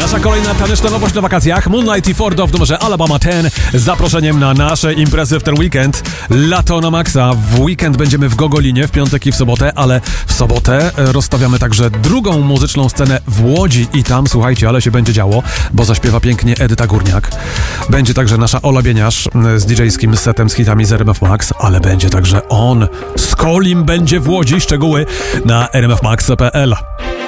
nasza kolejna taneczna nowość na wakacjach. Moonlight i Fordo w numerze Alabama 10 z zaproszeniem na nasze imprezy w ten weekend. Lato na maksa. W weekend będziemy w Gogolinie, w piątek i w sobotę, ale w sobotę rozstawiamy także drugą muzyczną scenę w Łodzi i tam, słuchajcie, ale się będzie działo, bo zaśpiewa pięknie Edyta Górniak. Będzie także nasza Ola Bieniasz z DJ-skim setem z hitami z RMF Max, ale będzie także on z Kolim będzie w Łodzi. Szczegóły na rmfmax.pl.